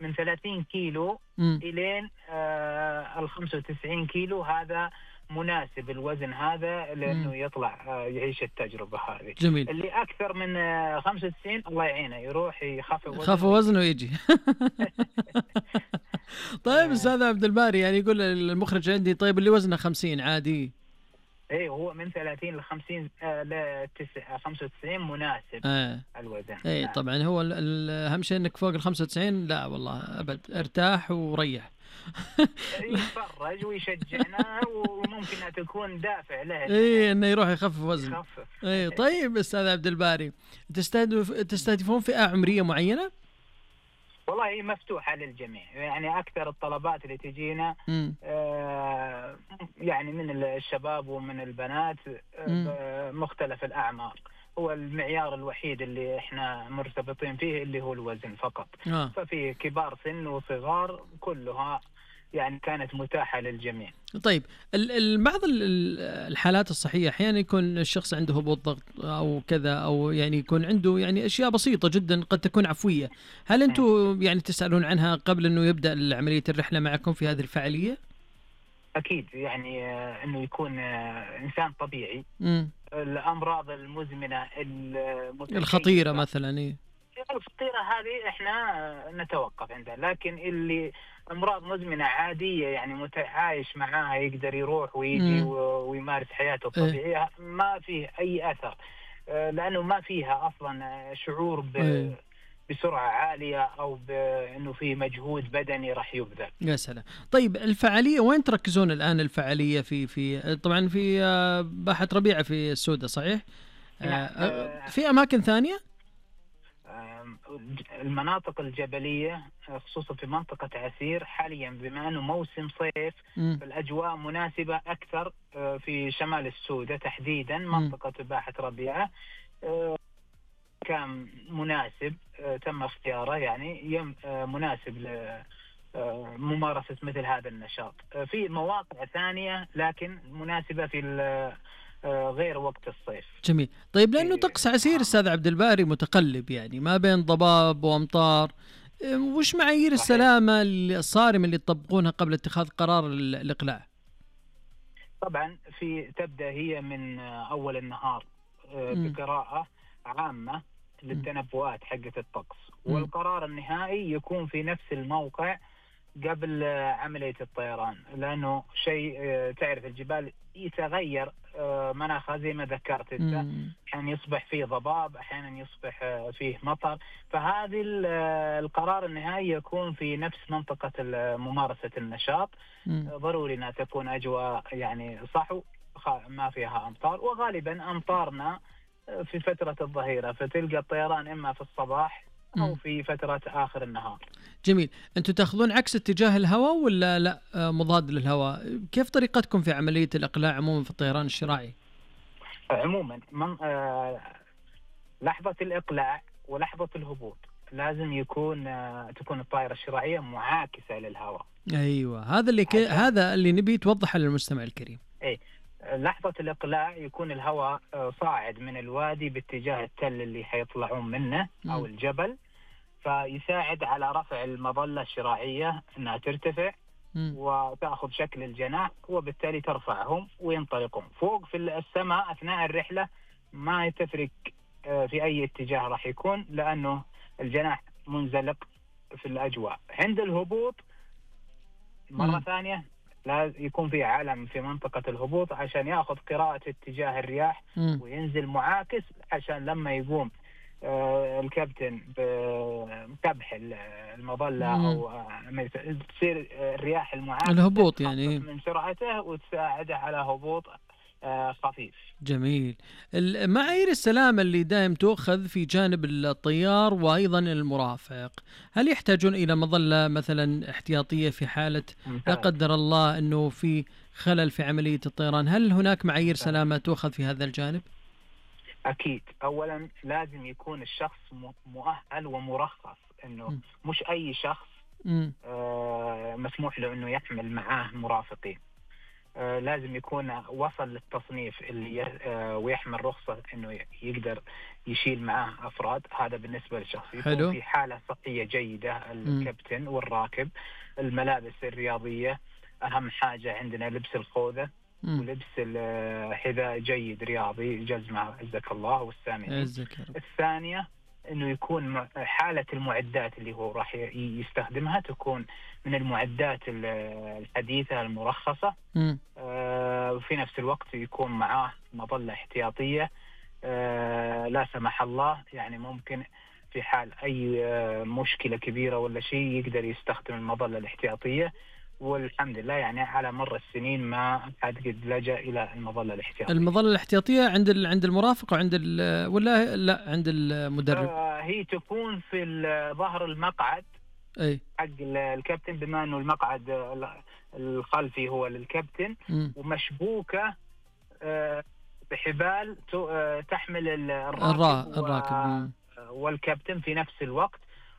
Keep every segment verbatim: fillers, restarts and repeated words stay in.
من ثلاثين كيلو مم. إلين آه ال خمسة وتسعين كيلو، هذا مناسب الوزن هذا لأنه مم. يطلع آه يعيش التجربة هذه. جميل. اللي أكثر من آه خمسة وتسعين الله يعينه يروح يخفف خاف وزنه وزنه يجي. طيب آه أستاذ عبد الباري، يعني يقول المخرج عندي طيب اللي وزنه خمسين عادي. ايه هو من ثلاثين ل خمسين آه ل خمسة وتسعين مناسب آه. الوزن. اي نعم. طبعا هو ال- ال- اهم شيء انك فوق ال خمسة وتسعين لا والله ابد، ارتاح وريح. يتفرج ويشجعنا وممكن أن تكون دافع له اي انه يروح يخفف وزن. يخفف. اي طيب استاذ عبد الباري، تستهدف تستهدفون فئة عمرية معينة؟ والله هي مفتوحة للجميع، يعني أكثر الطلبات اللي تجينا امم آه يعني من الشباب ومن البنات آه مختلف الأعمار. هو المعيار الوحيد اللي احنا مرتبطين فيه اللي هو الوزن فقط. آه. ففي كبار سن وصغار كلها يعني كانت متاحة للجميع. طيب ال- ال- بعض ال- ال- الحالات الصحية أحيانا يكون الشخص عنده هبوط ضغط أو كذا، أو يعني يكون عنده يعني أشياء بسيطة جدا قد تكون عفوية. هل أنتم يعني تسألون عنها قبل أنه يبدأ عملية الرحلة معكم في هذه الفعالية؟ أكيد يعني آه إنه يكون آه إنسان طبيعي. مم. الأمراض المزمنة المتكيفة الخطيرة مثلا إيه؟ الخطيرة هذه إحنا نتوقف عندها، لكن اللي أمراض مزمنة عادية يعني متعايش معاها يقدر يروح ويجي مم. ويمارس حياته الطبيعية ما فيه أي أثر، لأنه ما فيها أصلا شعور ب إيه. بسرعة عالية أو بأنه في مجهود بدني راح يبذل. يا سلام. طيب الفعالية وين تركزون الآن؟ الفعالية في في طبعا في باحة ربيعة في السودة صحيح؟ نعم. آه في أماكن ثانية؟ المناطق الجبلية خصوصا في منطقة عسير حاليا بما أنه موسم صيف م. فالأجواء مناسبة أكثر في شمال السودة تحديدا منطقة باحة ربيعة كان مناسب تم اختياره يعني مناسب لممارسة مثل هذا النشاط. في مواقع ثانية لكن مناسبة في غير وقت الصيف. جميل. طيب لأنه طقس عسير أستاذ عبد الباري متقلب يعني ما بين ضباب وأمطار، وش معايير السلامة الصارمة اللي تطبقونها قبل اتخاذ قرار الإقلاع؟ طبعا في تبدأ هي من أول النهار بقراءة عامة للتنبؤات حقة الطقس، والقرار النهائي يكون في نفس الموقع قبل عملية الطيران، لأنه شيء تعرف الجبال يتغير مناخها زي ما ذكرت انت، أحيانا يصبح فيه ضباب أحيانا يصبح فيه مطر، فهذه القرار النهائي يكون في نفس منطقة ممارسة النشاط. ضروري أن تكون أجواء يعني صحو ما فيها أمطار، وغالبا أمطارنا في فترة الظهيرة فتلقى الطيران إما في الصباح أو في فترة آخر النهار. جميل. أنتم تأخذون عكس اتجاه الهواء ولا لا مضاد للهواء؟ كيف طريقتكم في عملية الإقلاع عموما في الطيران الشراعي؟ عموما من آه لحظة الإقلاع ولحظة الهبوط لازم يكون آه تكون الطائرة الشراعية معاكسة للهواء. أيوة هذا اللي ك... هذا اللي نبي توضحه للمستمع الكريم. إيه لحظة الإقلاع يكون الهواء صاعد من الوادي باتجاه التل اللي حيطلعون منه أو الجبل، فيساعد على رفع المظلة الشراعية أنها ترتفع م. وتأخذ شكل الجناح وبالتالي ترفعهم وينطلقون فوق في السماء. أثناء الرحلة ما تفرق في أي اتجاه راح يكون لأنه الجناح منزلق في الأجواء. عند الهبوط مرة م. ثانية لازم يكون في علم في منطقة الهبوط عشان يأخذ قراءة اتجاه الرياح م. وينزل معاكس عشان لما يقوم آه الكابتن بكبح المظلة م. أو آه تصير الرياح المعاكسة الهبوط يعني من سرعته وتساعده على هبوط آه خفيف. جميل. معايير السلامة اللي دائم تؤخذ في جانب الطيار وأيضا المرافق، هل يحتاجون إلى مظلة مثلا احتياطية في حالة لا قدر الله أنه في خلل في عملية الطيران؟ هل هناك معايير سلامة تؤخذ في هذا الجانب؟ أكيد. أولا لازم يكون الشخص مؤهل ومرخص، أنه م. مش أي شخص آه مسموح له أنه يحمل معاه مرافقين. آه لازم يكون وصل للتصنيف اللي آه ويحمل رخصة إنه يقدر يشيل معاه أفراد. هذا بالنسبة للشخص. يكون في حالة صحية جيدة الكابتن والراكب. الملابس الرياضية أهم حاجة عندنا، لبس الخوذة ولبس الحذاء جيد رياضي، جزمة عزك الله والسامعين. الثانية إنه يكون حالة المعدات اللي هو راح يستخدمها تكون من المعدات الحديثة المرخصة. آه وفي نفس الوقت يكون معاه مظلة احتياطية، آه لا سمح الله يعني ممكن في حال أي آه مشكلة كبيرة ولا شيء يقدر يستخدم المظلة الاحتياطية. والحمد لله يعني على مر السنين ما حد قد لجأ إلى المظلة الاحتياطية. المظلة الاحتياطية عند عند المرافق وعند ولا لا عند المدرب؟ آه هي تكون في ظهر المقعد أي حق الكابتن، بما إنه المقعد الخلفي هو للكابتن، م. ومشبوكة آه بحبال آه تحمل الراكب, الراكب والكابتن في نفس الوقت.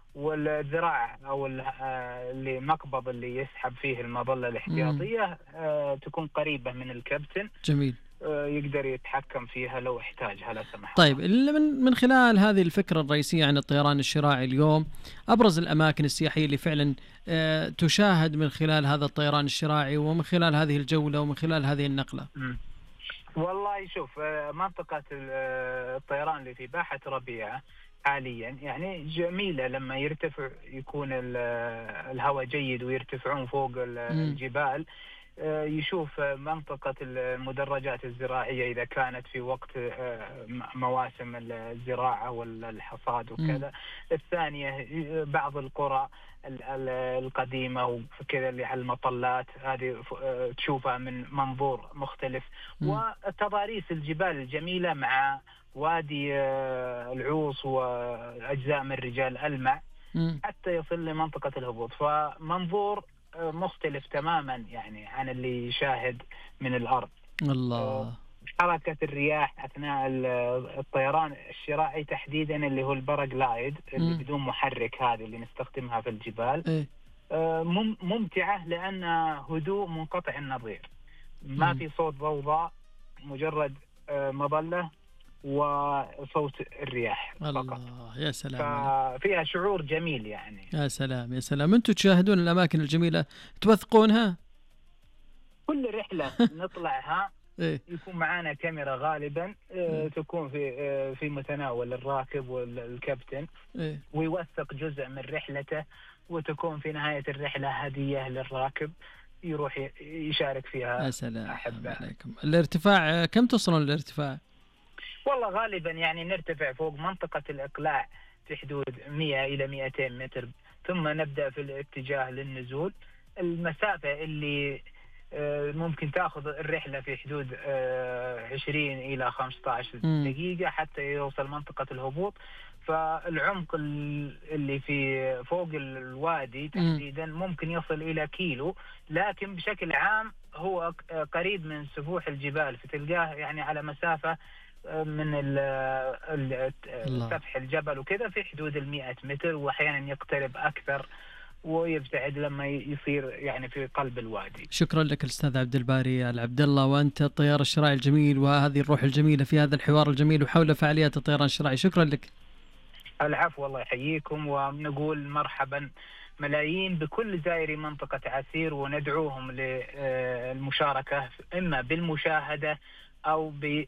والذراع أو اللي مقبض اللي يسحب فيه المظلة الاحتياطية آه تكون قريبة من الكابتن. جميل. آه يقدر يتحكم فيها لو احتاجها لا سمح الله. طيب من من خلال هذه الفكرة الرئيسية عن الطيران الشراعي اليوم، أبرز الأماكن السياحية اللي فعلا آه تشاهد من خلال هذا الطيران الشراعي ومن خلال هذه الجولة ومن خلال هذه النقلة؟ م. والله شوف، آه منطقة الطيران اللي في باحة ربيعة حاليا يعني جميلة. لما يرتفع يكون الهواء جيد ويرتفعون فوق الجبال، يشوف منطقة المدرجات الزراعية إذا كانت في وقت مواسم الزراعة والحصاد وكذا. الثانية بعض القرى القديمة وكذا اللي على المطلات، هذه تشوفها من منظور مختلف. وتضاريس الجبال الجميلة مع وادي العوص وأجزاء من رجال ألمع حتى يصل لمنطقة الهبوط، فمنظور مختلف تماما يعني عن اللي يشاهد من الأرض. الله. حركة الرياح أثناء الطيران الشراعي تحديدا اللي هو الباراجلايد اللي بدون محرك، هذه اللي نستخدمها في الجبال، ممتعة لأن هدوء منقطع النظير، ما في صوت ضوضاء، مجرد مظلة وصوت الرياح الله فقط. يا سلام. ففيها شعور جميل يعني. يا سلام يا سلام. أنتم تشاهدون الأماكن الجميلة توثقونها؟ كل رحلة نطلعها يكون معنا كاميرا غالبا تكون في في متناول الراكب والكابتن، ويوثق جزء من رحلته، وتكون في نهاية الرحلة هدية للراكب يروح يشارك فيها. يا سلام عليكم. الارتفاع كم تصلون الارتفاع؟ والله غالبا يعني نرتفع فوق منطقة الإقلاع في حدود مئة إلى مئتين متر، ثم نبدأ في الاتجاه للنزول. المسافة اللي ممكن تأخذ الرحلة في حدود عشرين إلى خمسة عشر دقيقة حتى يوصل منطقة الهبوط. فالعمق اللي في فوق الوادي تحديدا ممكن يصل إلى كيلو، لكن بشكل عام هو قريب من سفوح الجبال، فتلقاه يعني على مسافة من سفح الجبل وكذا في حدود المئة متر، وأحيانا يقترب أكثر ويبتعد لما يصير يعني في قلب الوادي. شكرا لك الأستاذ عبد الباري العبد الله، وأنت الطيار الشراعي الجميل وهذه الروح الجميلة في هذا الحوار الجميل وحول فعاليات الطيران الشراعي. شكرا لك. العفو، والله يحييكم، ونقول مرحبا ملايين بكل زائري منطقة عسير، وندعوهم للمشاركة إما بالمشاهدة أو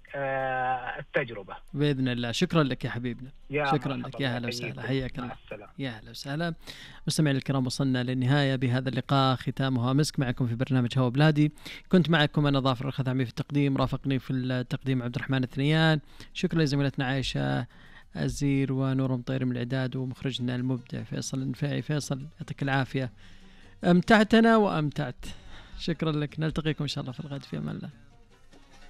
بالتجربة بإذن الله. شكرا لك يا حبيبنا. شكرا لك. يا هلا وسهلا. حياك الله. يا هلا وسهلا. مستمعينا الكرام، وصلنا للنهاية بهذا اللقاء، ختامها مسك معكم في برنامج هوا بلادي. كنت معكم أنا ظافر الخثعمي في التقديم، رافقني في التقديم عبد الرحمن الثنيان. شكرا لزميلتنا عائشة الزير ونور مطير من الإعداد، ومخرجنا المبدع فيصل النفاعي. فيصل يعطيك العافية، أمتعتنا وأمتعت. شكرا لك. نلتقيكم إن شاء الله في الغد، في أمان الله.